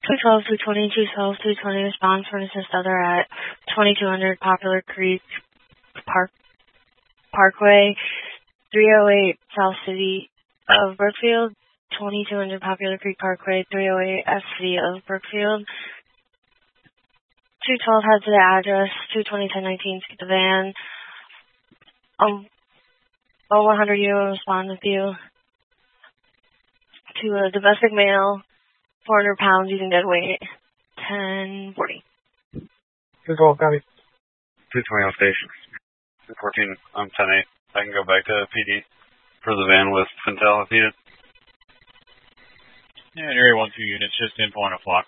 212, 220, 212, 220, response for an assist other at 2200 Poplar Creek Parkway, 308 South City of Brookfield, 2200 Poplar Creek Parkway, 308 F City of Brookfield. 212 head to the address, 220 1019, skip the van. 100 will respond with you to a domestic male, 400 pounds using dead weight, 1040. 212, copy. 220 on station. 214, I'm 10-8. I can go back to PD for the van with Fintel if needed. Yeah, Area 1-2 units, just info on a flock.